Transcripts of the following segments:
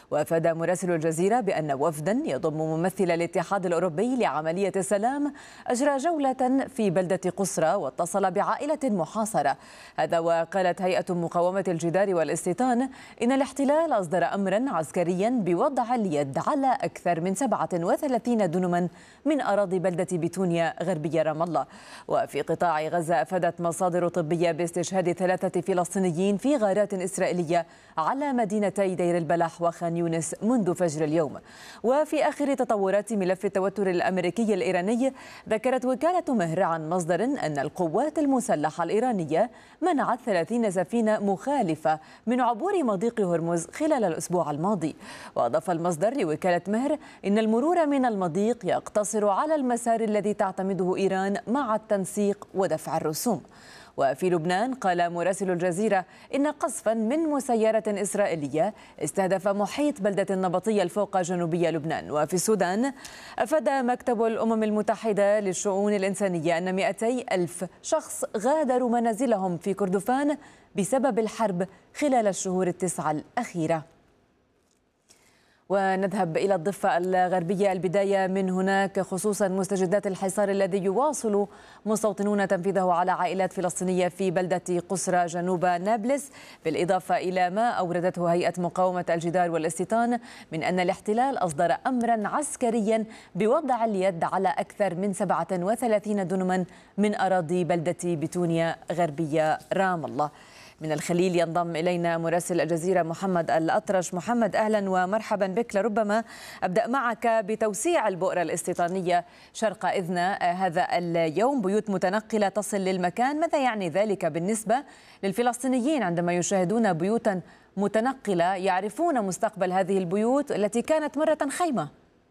وأفاد مراسل الجزيرة بأن وفدا يضم ممثل الاتحاد الأوروبي لعملية السلام أجرى جولة في بلدة قصرى واتصل بعائلة محاصرة. هذا وقالت هيئة مقاومة الجدار والاستيطان إن الاحتلال أصدر أمرا عسكريا بوضع اليد على أكثر من 37 دنما من أراضي بلدة بتونيا غربية رام الله. وفي قطاع غزة أفادت مصادر طبية باستشهاد 3 فلسطينيين في غارات إسرائيلية على مدينتي دير البلح وخان يونس منذ فجر اليوم. وفي آخر تطورات ملف التوتر الأمريكي الإيراني، ذكرت وكالة مهر عن مصدر أن القوات المسلحة الإيرانية منعت 30 سفينة مخالفة من عبور مضيق هرمز خلال الأسبوع الماضي. وأضاف المصدر لوكالة مهر إن المرور من المضيق يقتصر على المسار الذي تعتمده إيران مع التنسيق ودفع الرسوم. وفي لبنان قال مراسل الجزيرة إن قصفا من مسيرة إسرائيلية استهدف محيط بلدة النبطية الفوق جنوبية لبنان. وفي السودان أفاد مكتب الأمم المتحدة للشؤون الإنسانية أن 200,000 شخص غادروا منازلهم في كردفان بسبب الحرب خلال الشهور ال9 الأخيرة. ونذهب إلى الضفة الغربية، البداية من هناك، خصوصا مستجدات الحصار الذي يواصل مستوطنون تنفيذه على عائلات فلسطينية في بلدة قصرى جنوب نابلس، بالإضافة إلى ما أوردته هيئة مقاومة الجدار والاستيطان من أن الاحتلال أصدر أمرا عسكريا بوضع اليد على أكثر من 37 دنما من أراضي بلدة بتونيا غربية رام الله. من الخليل ينضم إلينا مراسل الجزيرة محمد الأطرش. محمد، أهلا ومرحبا بك. لربما أبدأ معك بتوسيع البؤرة الاستيطانية شرق إذنا هذا اليوم، بيوت متنقلة تصل للمكان، ماذا يعني ذلك بالنسبة للفلسطينيين عندما يشاهدون بيوتا متنقلة، يعرفون مستقبل هذه البيوت التي كانت مرة خيمة؟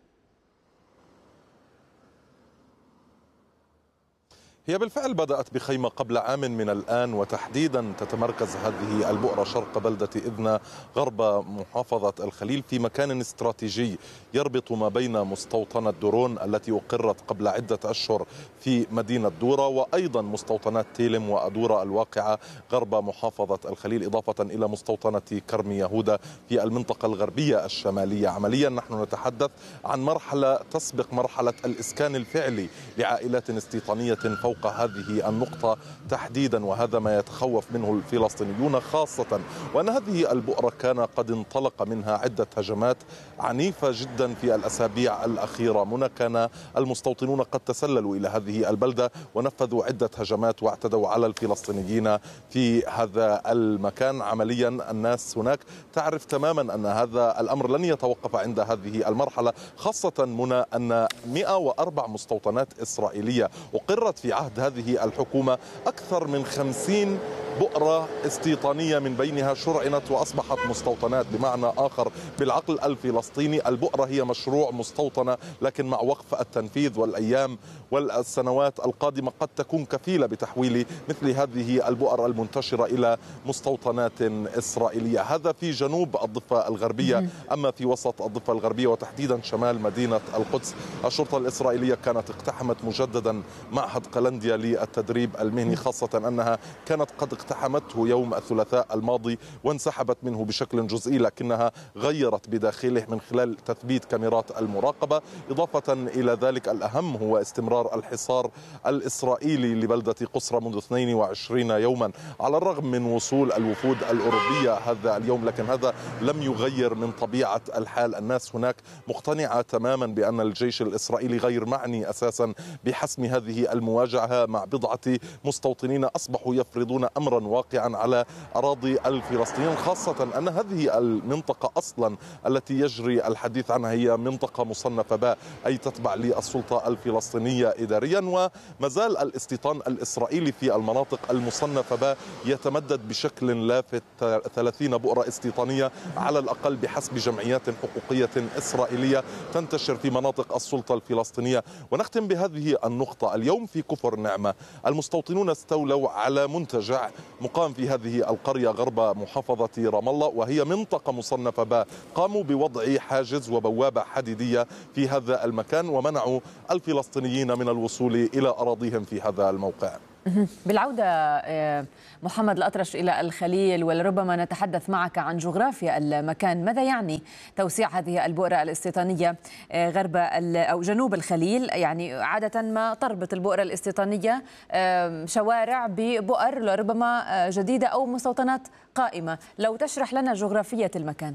هي بالفعل بدأت بخيمة قبل عام من الآن، وتحديدا تتمركز هذه البؤرة شرق بلدة إذنا غرب محافظة الخليل في مكان استراتيجي يربط ما بين مستوطنة دورون التي أقرت قبل عدة أشهر في مدينة دورة، وأيضا مستوطنات تيلم وأدورة الواقعة غرب محافظة الخليل، إضافة إلى مستوطنة كرم يهودا في المنطقة الغربية الشمالية. عمليا نحن نتحدث عن مرحلة تسبق مرحلة الإسكان الفعلي لعائلات استيطانية فوق هذه النقطة تحديدا، وهذا ما يتخوف منه الفلسطينيون، خاصة وأن هذه البؤرة كان قد انطلق منها عدة هجمات عنيفة جدا في الأسابيع الأخيرة. هنا كان المستوطنون قد تسللوا إلى هذه البلدة ونفذوا عدة هجمات واعتدوا على الفلسطينيين في هذا المكان. عمليا الناس هناك تعرف تماما أن هذا الأمر لن يتوقف عند هذه المرحلة، خاصة منى أن 104 مستوطنات إسرائيلية أقرت في عهد هذه الحكومة، أكثر من 50 بؤرة استيطانية من بينها شرعنت وأصبحت مستوطنات. بمعنى آخر بالعقل الفلسطيني البؤرة هي مشروع مستوطنة، لكن مع وقف التنفيذ والأيام والسنوات القادمة قد تكون كفيلة بتحويل مثل هذه البؤر المنتشرة إلى مستوطنات إسرائيلية. هذا في جنوب الضفة الغربية. أما في وسط الضفة الغربية وتحديدا شمال مدينة القدس، الشرطة الإسرائيلية كانت اقتحمت مجددا معهد قلنديا للتدريب المهني، خاصة أنها كانت قد اقتحمته يوم الثلاثاء الماضي وانسحبت منه بشكل جزئي، لكنها غيرت بداخله من خلال تثبيت كاميرات المراقبة. إضافة إلى ذلك الأهم هو استمرار الحصار الإسرائيلي لبلدة قصرى منذ 22 يوما على الرغم من وصول الوفود الأوروبية هذا اليوم، لكن هذا لم يغير من طبيعة الحال. الناس هناك مقتنعة تماما بأن الجيش الإسرائيلي غير معني أساسا بحسم هذه المواجهة مع بضعة مستوطنين أصبحوا يفرضون أمرا واقعا على أراضي الفلسطينيين، خاصة أن هذه المنطقة أصلا التي يجري الحديث عنها هي منطقة مصنفة باء، أي تتبع للسلطة الفلسطينية إداريا، وما زال الاستيطان الإسرائيلي في المناطق المصنفة باء يتمدد بشكل لافت. 30 بؤرة استيطانية على الأقل بحسب جمعيات حقوقية إسرائيلية تنتشر في مناطق السلطة الفلسطينية. ونختم بهذه النقطة. اليوم في كفر نعمة المستوطنون استولوا على منتجع مقام في هذه القرية غرب محافظة رام الله، وهي منطقة مصنفة باء. قاموا بوضع حاجز وبوابة حديدية في هذا المكان ومنعوا الفلسطينيين من الوصول إلى أراضيهم في هذا الموقع. بالعودة محمد الأطرش إلى الخليل، ولربما نتحدث معك عن جغرافيا المكان. ماذا يعني توسيع هذه البؤرة الاستيطانية غرب أو جنوب الخليل؟ يعني عادة ما تربط البؤرة الاستيطانية شوارع ببؤر لربما جديدة أو مستوطنات قائمة. لو تشرح لنا جغرافية المكان.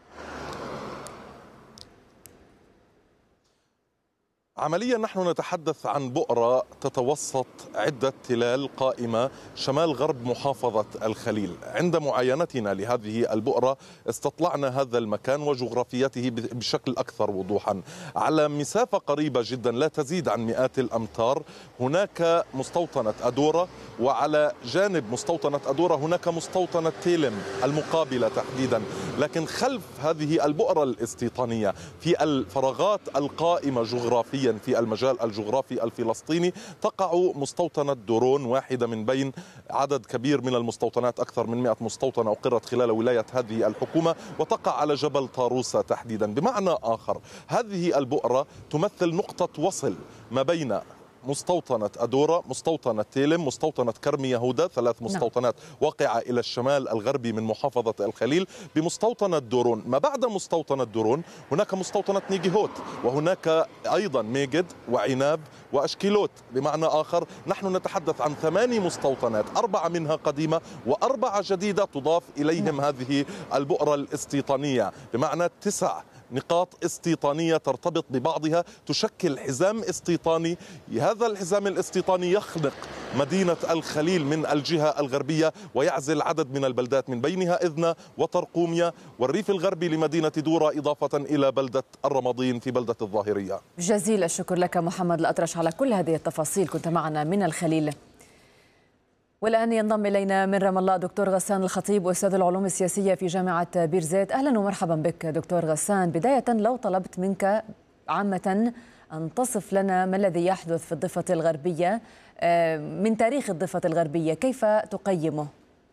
عمليا نحن نتحدث عن بؤرة تتوسط عدة تلال قائمة شمال غرب محافظة الخليل. عند معاينتنا لهذه البؤرة استطلعنا هذا المكان وجغرافيته بشكل أكثر وضوحا. على مسافة قريبة جدا لا تزيد عن مئات الأمتار هناك مستوطنة أدورة، وعلى جانب مستوطنة أدورة هناك مستوطنة تيلم المقابلة تحديدا. لكن خلف هذه البؤرة الاستيطانية في الفراغات القائمة جغرافيا في المجال الجغرافي الفلسطيني تقع مستوطنة دورون، واحدة من بين عدد كبير من المستوطنات، أكثر من 100 مستوطنة أقرت خلال ولاية هذه الحكومة، وتقع على جبل طاروسة تحديدا. بمعنى آخر هذه البؤرة تمثل نقطة وصل ما بين مستوطنة أدورة، مستوطنة تيلم، مستوطنة كرم يهودا، 3 مستوطنات واقعة إلى الشمال الغربي من محافظة الخليل، بمستوطنة دورون. ما بعد مستوطنة دورون هناك مستوطنة نيجيهوت، وهناك أيضا ميجد وعناب وأشكيلوت. بمعنى آخر نحن نتحدث عن 8 مستوطنات، 4 منها قديمة و4 جديدة تضاف إليهم هذه البؤرة الاستيطانية، بمعنى 9 نقاط استيطانية ترتبط ببعضها تشكل حزام استيطاني. هذا الحزام الاستيطاني يخنق مدينة الخليل من الجهة الغربية ويعزل عدد من البلدات من بينها إذنة وطرقومية والريف الغربي لمدينة دورة، إضافة إلى بلدة الرمضين في بلدة الظاهرية. جزيل الشكر لك محمد الأطرش على كل هذه التفاصيل، كنت معنا من الخليل. والآن ينضم إلينا من رام الله دكتور غسان الخطيب، أستاذ العلوم السياسية في جامعة بير زيت. أهلا ومرحبا بك دكتور غسان. بداية لو طلبت منك عامة أن تصف لنا ما الذي يحدث في الضفة الغربية من تاريخ الضفة الغربية، كيف تقيمه؟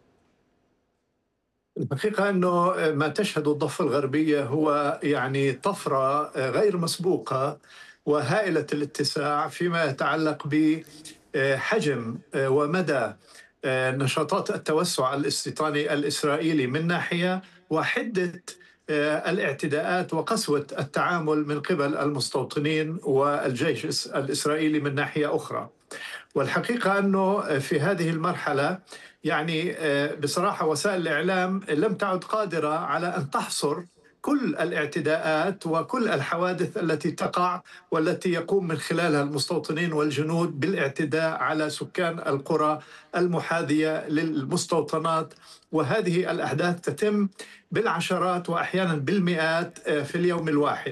الحقيقة أنه ما تشهد الضفة الغربية هو يعني طفرة غير مسبوقة وهائلة الاتساع فيما يتعلق بحجم ومدى نشاطات التوسع الاستيطاني الإسرائيلي من ناحية، وحدة الاعتداءات وقسوة التعامل من قبل المستوطنين والجيش الإسرائيلي من ناحية أخرى. والحقيقة أنه في هذه المرحلة يعني بصراحة وسائل الإعلام لم تعد قادرة على أن تحصر كل الاعتداءات وكل الحوادث التي تقع والتي يقوم من خلالها المستوطنين والجنود بالاعتداء على سكان القرى المحاذية للمستوطنات. وهذه الأحداث تتم بالعشرات وأحيانا بالمئات في اليوم الواحد.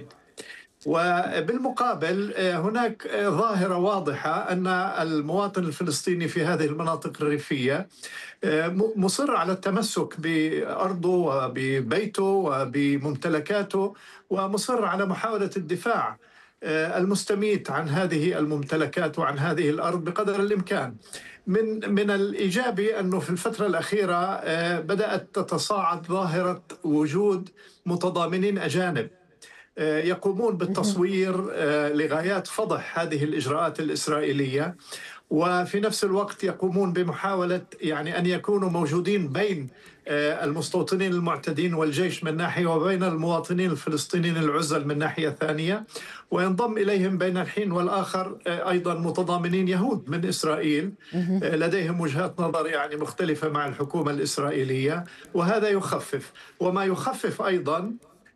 وبالمقابل هناك ظاهرة واضحة أن المواطن الفلسطيني في هذه المناطق الريفية مصر على التمسك بأرضه وببيته وبممتلكاته، ومصر على محاولة الدفاع المستميت عن هذه الممتلكات وعن هذه الأرض بقدر الإمكان. من الإيجابي أنه في الفترة الأخيرة بدأت تتصاعد ظاهرة وجود متضامنين أجانب يقومون بالتصوير لغايات فضح هذه الإجراءات الإسرائيلية، وفي نفس الوقت يقومون بمحاولة يعني أن يكونوا موجودين بين المستوطنين المعتدين والجيش من ناحية وبين المواطنين الفلسطينيين العزل من ناحية ثانية. وينضم إليهم بين الحين والآخر أيضا متضامنين يهود من إسرائيل لديهم وجهات نظر يعني مختلفة مع الحكومة الإسرائيلية، وهذا يخفف. وما يخفف أيضا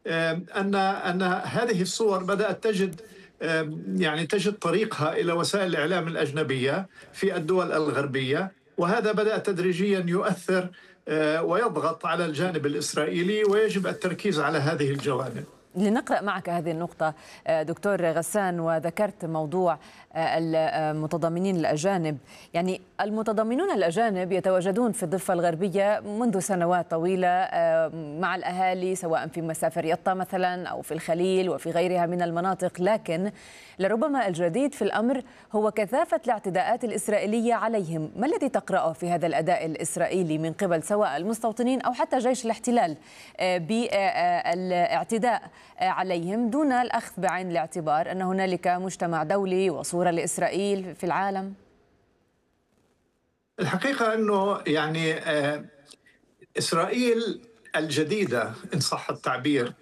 أن هذه الصور بدأت تجد طريقها إلى وسائل الإعلام الأجنبية في الدول الغربية، وهذا بدأ تدريجيا يؤثر ويضغط على الجانب الإسرائيلي، ويجب التركيز على هذه الجوانب. لنقرأ معك هذه النقطة دكتور غسان، وذكرت موضوع المتضامنين الأجانب. يعني المتضامنون الأجانب يتواجدون في الضفة الغربية منذ سنوات طويلة مع الأهالي، سواء في مسافر يطا مثلا أو في الخليل وفي غيرها من المناطق، لكن لربما الجديد في الأمر هو كثافة الاعتداءات الإسرائيلية عليهم. ما الذي تقرأه في هذا الأداء الإسرائيلي من قبل سواء المستوطنين أو حتى جيش الاحتلال بالاعتداء عليهم دون الأخذ بعين الاعتبار أن هنالك مجتمع دولي وصورة لإسرائيل في العالم؟ الحقيقة أنه يعني إسرائيل الجديدة إن صح التعبير